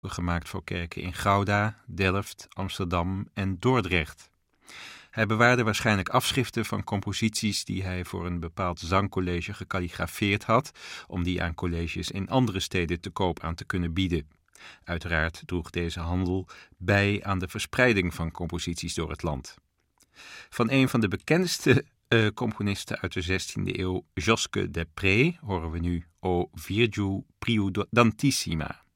gemaakt voor kerken in Gouda, Delft, Amsterdam en Dordrecht. Hij bewaarde waarschijnlijk afschriften van composities die hij voor een bepaald zangcollege gekalligrafeerd had, om die aan colleges in andere steden te koop aan te kunnen bieden. Uiteraard droeg deze handel bij aan de verspreiding van composities door het land. Van een van de bekendste componisten uit de 16e eeuw, Josque de Pré, horen we nu O Virgil Priudentissima.